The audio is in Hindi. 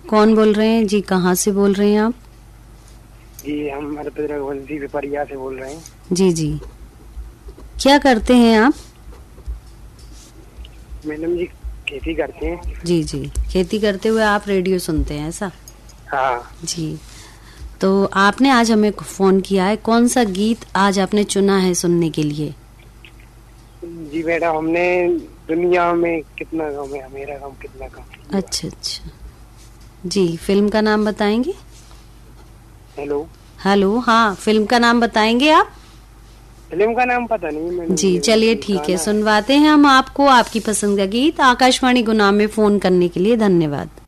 कौन बोल रहे हैं जी? कहाँ से बोल रहे हैं आप? जी हम रघुवंशी पिपरिया से बोल रहे हैं। जी जी, क्या करते हैं आप? मैडम जी खेती करते हैं। जी जी, खेती करते हुए आप रेडियो सुनते हैं, ऐसा? हाँ जी, तो आपने आज हमें फोन किया है, कौन सा गीत आज आपने चुना है सुनने के लिए? जी मैडम, हमने दुनिया में कितना गम है, मेरा गम कितना कम। अच्छा अच्छा जी, फिल्म का नाम बताएंगे? हेलो हेलो, हाँ, फिल्म का नाम बताएंगे आप? फिल्म का नाम पता नहीं मैडम जी चलिए ठीक है, सुनवाते हैं हम आपको आपकी पसंद का गीत। आकाशवाणी गुना में फोन करने के लिए धन्यवाद।